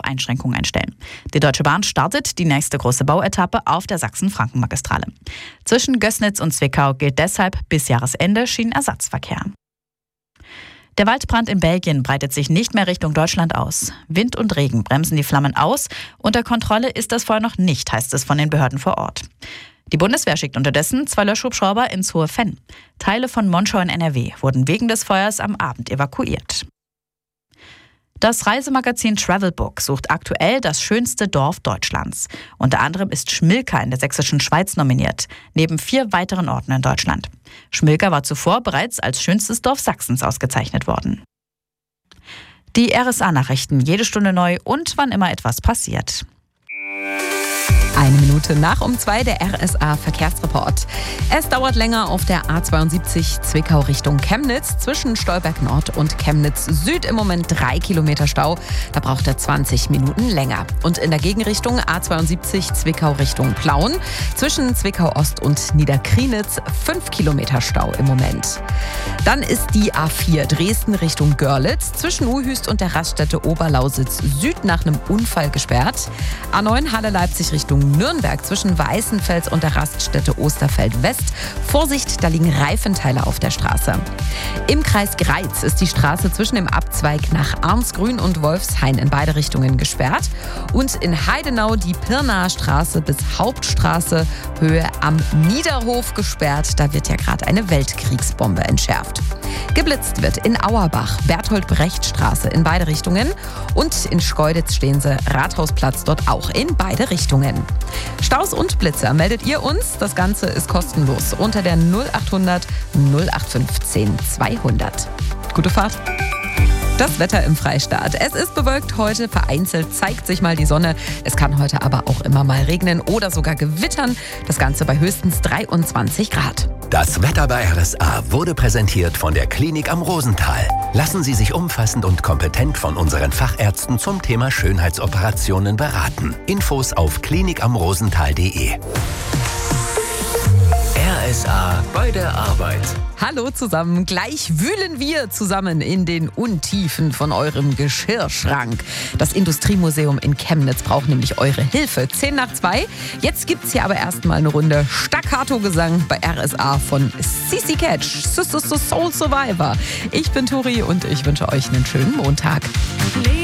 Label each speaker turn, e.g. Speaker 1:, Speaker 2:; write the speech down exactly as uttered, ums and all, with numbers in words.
Speaker 1: Einschränkungen einstellen. Die Deutsche Bahn startet die nächste große Bauetappe auf der Sachsen-Franken-Magistrale. Zwischen Gößnitz und Zwickau gilt deshalb bis Jahresende Schienenersatzverkehr. Der Waldbrand in Belgien breitet sich nicht mehr Richtung Deutschland aus. Wind und Regen bremsen die Flammen aus. Unter Kontrolle ist das Feuer noch nicht, heißt es von den Behörden vor Ort. Die Bundeswehr schickt unterdessen zwei Löschhubschrauber ins Hohe Venn. Teile von Monschau in N R W wurden wegen des Feuers am Abend evakuiert. Das Reisemagazin Travelbook sucht aktuell das schönste Dorf Deutschlands. Unter anderem ist Schmilka in der sächsischen Schweiz nominiert, neben vier weiteren Orten in Deutschland. Schmilka war zuvor bereits als schönstes Dorf Sachsens ausgezeichnet worden. Die R S A-Nachrichten, jede Stunde neu und wann immer etwas passiert.
Speaker 2: Eine Minute nach um zwei der R S A-Verkehrsreport. Es dauert länger auf der A zweiundsiebzig Zwickau Richtung Chemnitz. Zwischen Stolberg Nord und Chemnitz Süd im Moment drei Kilometer Stau. Da braucht er zwanzig Minuten länger. Und in der Gegenrichtung A zweiundsiebzig Zwickau Richtung Plauen. Zwischen Zwickau Ost und Niederkrienitz fünf Kilometer Stau im Moment. Dann ist die A vier Dresden Richtung Görlitz. Zwischen Uhüst und der Raststätte Oberlausitz Süd nach einem Unfall gesperrt. A neun Halle Leipzig Richtung Nürnberg zwischen Weißenfels und der Raststätte Osterfeld West. Vorsicht, da liegen Reifenteile auf der Straße. Im Kreis Greiz ist die Straße zwischen dem Abzweig nach Arnsgrün und Wolfshain in beide Richtungen gesperrt. Und in Heidenau die Pirnaer Straße bis Hauptstraße Höhe am Niederhof gesperrt. Da wird ja gerade eine Weltkriegsbombe entschärft. Geblitzt wird in Auerbach, Bertolt-Brecht-Straße in beide Richtungen. Und in Schkeuditz stehen sie, Rathausplatz dort auch in beide Richtungen. Staus und Blitzer meldet ihr uns. Das Ganze ist kostenlos unter der null achthundert null acht fünfzehn zweihundert. Gute Fahrt. Das Wetter im Freistaat. Es ist bewölkt heute, vereinzelt zeigt sich mal die Sonne. Es kann heute aber auch immer mal regnen oder sogar gewittern. Das Ganze bei höchstens dreiundzwanzig Grad.
Speaker 3: Das Wetter bei R S A wurde präsentiert von der Klinik am Rosental. Lassen Sie sich umfassend und kompetent von unseren Fachärzten zum Thema Schönheitsoperationen beraten. Infos auf klinik am rosental punkt de.
Speaker 4: R S A bei der Arbeit.
Speaker 2: Hallo zusammen, gleich wühlen wir zusammen in den Untiefen von eurem Geschirrschrank. Das Industriemuseum in Chemnitz braucht nämlich eure Hilfe. zehn nach zwei. Jetzt gibt's hier aber erstmal eine Runde Staccato-Gesang bei R S A von C C Catch, Soul Survivor. Ich bin Turi und ich wünsche euch einen schönen Montag.